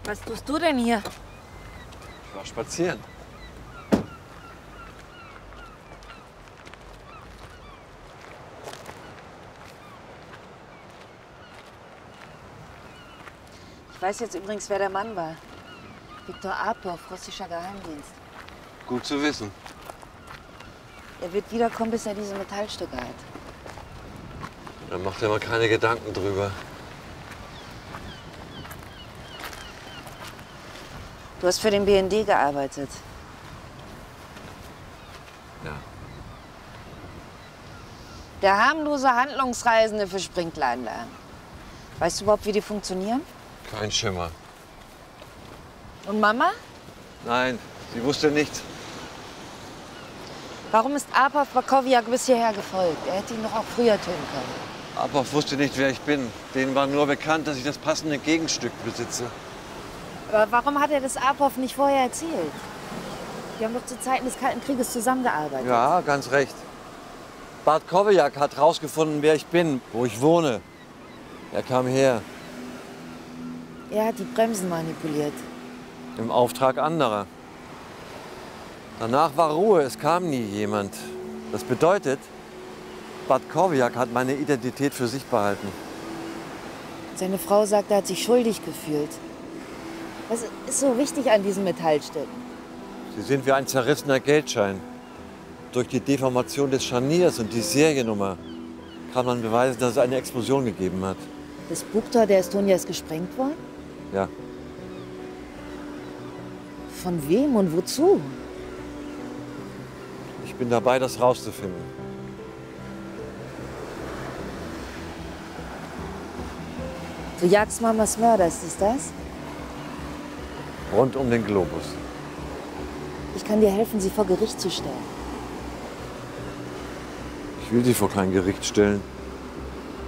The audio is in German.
Was tust du denn hier? Ich war spazieren. Ich weiß jetzt übrigens, wer der Mann war. Viktor Apov, russischer Geheimdienst. Gut zu wissen. Er wird wiederkommen, bis er diese Metallstücke hat. Dann macht er mal keine Gedanken drüber. Du hast für den BND gearbeitet. Ja. Der harmlose Handlungsreisende für Sprinkleranlagen. Weißt du überhaupt, wie die funktionieren? Kein Schimmer. Und Mama? Nein, sie wusste nichts. Warum ist Apov Wakowiak bis hierher gefolgt? Er hätte ihn doch auch früher töten können. Apov wusste nicht, wer ich bin. Denen war nur bekannt, dass ich das passende Gegenstück besitze. Aber warum hat er das Apov nicht vorher erzählt? Wir haben doch zu Zeiten des Kalten Krieges zusammengearbeitet. Ja, ganz recht. Bart Kowiak hat rausgefunden, wer ich bin, wo ich wohne. Er kam her, Er hat die Bremsen manipuliert. im Auftrag anderer. Danach war Ruhe, es kam nie jemand. Das bedeutet, Bart Kowiak hat meine Identität für sich behalten. Seine Frau sagt, er hat sich schuldig gefühlt. Was ist so wichtig an diesen Metallstücken? Sie sind wie ein zerrissener Geldschein. Durch die Deformation des Scharniers und die Seriennummer kann man beweisen, dass es eine Explosion gegeben hat. Das Bugtor der Estonia ist gesprengt worden? Ja, Von wem und wozu? ich bin dabei, das rauszufinden. Du jagst Mamas Mörder, ist es das? Rund um den Globus. Ich kann dir helfen, sie vor Gericht zu stellen. Ich will Sie vor kein Gericht stellen.